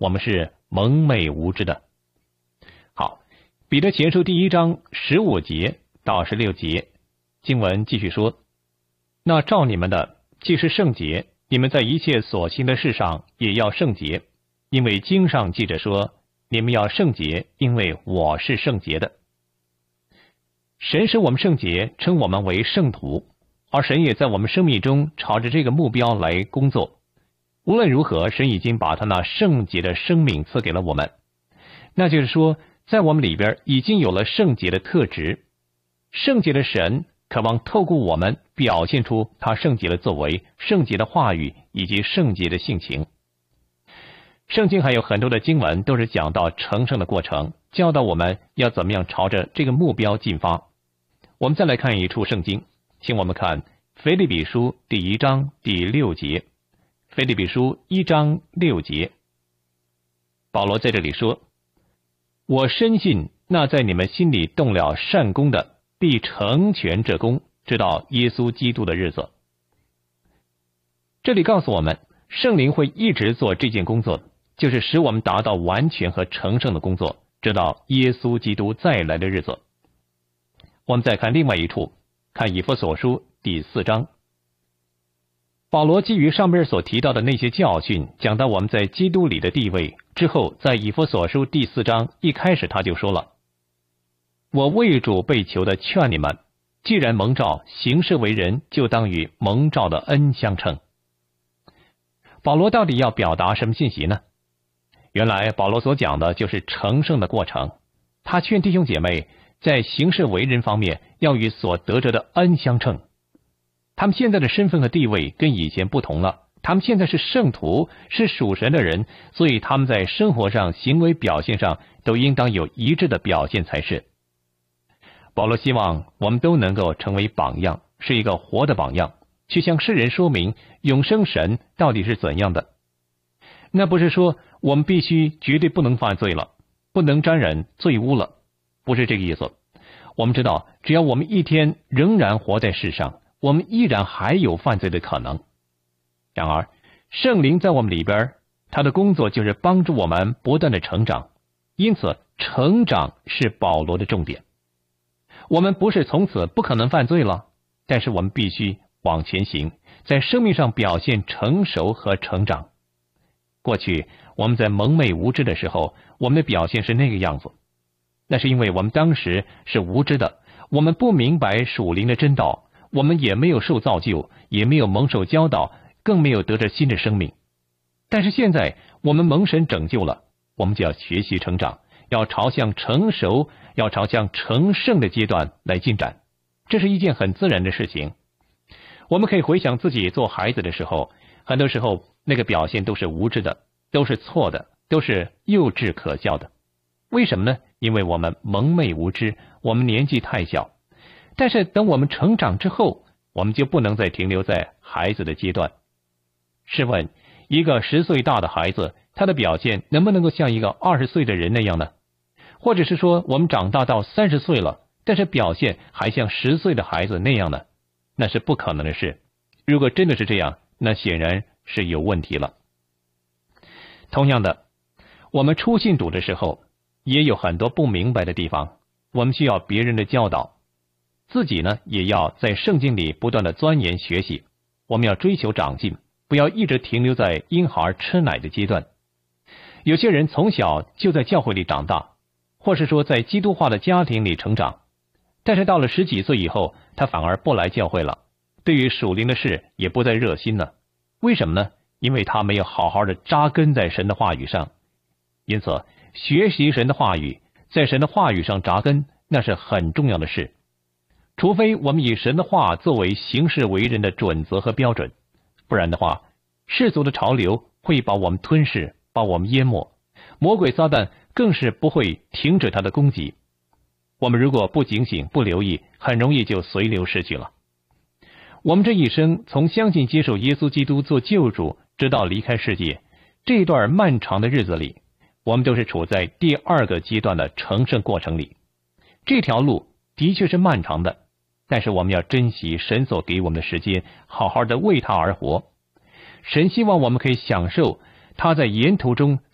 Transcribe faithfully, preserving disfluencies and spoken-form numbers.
我们是蒙昧无知的。好，彼得前书第一章十五节到十六节，经文继续说：那照你们的既是圣洁，你们在一切所行的事上也要圣洁，因为经上记着说，你们要圣洁，因为我是圣洁的。神使我们圣洁，称我们为圣徒，而神也在我们生命中朝着这个目标来工作。无论如何，神已经把他那圣洁的生命赐给了我们，那就是说，在我们里边已经有了圣洁的特质。圣洁的神渴望透过我们表现出他圣洁的作为、圣洁的话语以及圣洁的性情。圣经还有很多的经文都是讲到成圣的过程，教导我们要怎么样朝着这个目标进发。我们再来看一处圣经，请我们看腓立比书第一章第六节。腓立比书一章六节，保罗在这里说：我深信那在你们心里动了善功的，必成全这功，直到耶稣基督的日子。这里告诉我们，圣灵会一直做这件工作，就是使我们达到完全和成圣的工作，直到耶稣基督再来的日子。我们再看另外一处，看以弗所书第四章。保罗基于上边所提到的那些教训，讲到我们在基督里的地位之后，在以弗所书第四章一开始他就说了：我为主被求的劝你们，既然蒙召行事为人，就当与蒙召的恩相称。保罗到底要表达什么信息呢？原来保罗所讲的就是成圣的过程。他劝弟兄姐妹在行事为人方面要与所得着的恩相称。他们现在的身份和地位跟以前不同了，他们现在是圣徒，是属神的人，所以他们在生活上、行为表现上都应当有一致的表现才是。保罗希望我们都能够成为榜样，是一个活的榜样，去向世人说明永生神到底是怎样的。那不是说我们必须绝对不能犯罪了，不能沾染罪污了，不是这个意思。我们知道，只要我们一天仍然活在世上，我们依然还有犯罪的可能。然而，圣灵在我们里边，他的工作就是帮助我们不断的成长，因此成长是保罗的重点。我们不是从此不可能犯罪了，但是我们必须往前行，在生命上表现成熟和成长。过去我们在蒙昧无知的时候，我们的表现是那个样子，那是因为我们当时是无知的，我们不明白属灵的真道，我们也没有受造就，也没有蒙受教导，更没有得着新的生命。但是现在我们蒙神拯救了，我们就要学习成长，要朝向成熟，要朝向成圣的阶段来进展。这是一件很自然的事情。我们可以回想自己做孩子的时候，很多时候那个表现都是无知的，都是错的，都是幼稚可笑的。为什么呢？因为我们蒙昧无知，我们年纪太小。但是等我们成长之后，我们就不能再停留在孩子的阶段。试问，一个十岁大的孩子，他的表现能不能够像一个二十岁的人那样呢？或者是说，我们长大到三十岁了，但是表现还像十岁的孩子那样呢？那是不可能的事。如果真的是这样，那显然是有问题了。同样的，我们初信主的时候，也有很多不明白的地方，我们需要别人的教导。自己呢，也要在圣经里不断的钻研学习。我们要追求长进，不要一直停留在婴孩吃奶的阶段。有些人从小就在教会里长大，或是说在基督化的家庭里成长，但是到了十几岁以后，他反而不来教会了，对于属灵的事也不再热心了。为什么呢？因为他没有好好的扎根在神的话语上。因此，学习神的话语，在神的话语上扎根，那是很重要的事。除非我们以神的话作为行事为人的准则和标准，不然的话，世俗的潮流会把我们吞噬，把我们淹没，魔鬼撒旦更是不会停止他的攻击。我们如果不警醒、不留意，很容易就随流失去了。我们这一生从相信接受耶稣基督做救主，直到离开世界，这一段漫长的日子里，我们都是处在第二个阶段的成圣过程里。这条路的确是漫长的，但是我们要珍惜神所给我们的时间，好好的为他而活。神希望我们可以享受他在沿途中